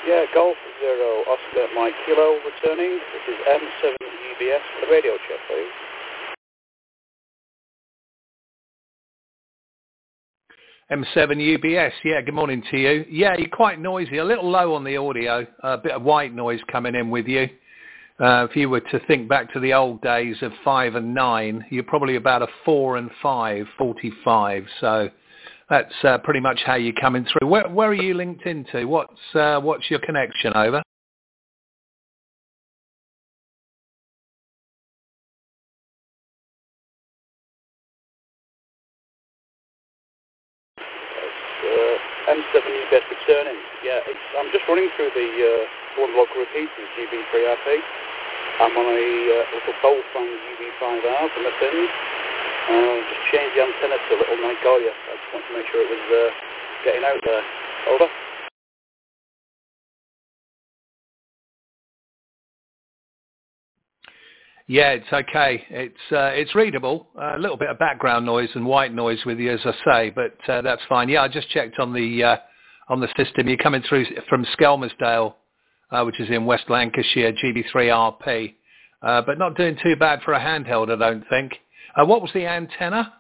Yeah, Golf 0 Oscar Mike Kilo returning. This is M7 UBS. The radio check, please. M7 UBS, yeah, good morning to you. Yeah, you're quite noisy, a little low on the audio, a bit of white noise coming in with you. If you were to think back to the old days of 5 and 9, you're probably about a 4 and 5, 45. So that's pretty much how you're coming through. Where are you linked into? What's your connection over? M7 UBS returning. Yeah, I'm just running through the one local repeaters, GB3RP. I'm on a little Goldfang UB5R from the pins. Just changed the antenna to a little Nigoya. I just want to make sure it was getting out there. Over. Yeah, it's okay. It's readable. A little bit of background noise and white noise with you, as I say, but that's fine. Yeah, I just checked on the system. You're coming through from Skelmersdale, which is in West Lancashire, GB3RP, but not doing too bad for a handheld, I don't think. What was the antenna?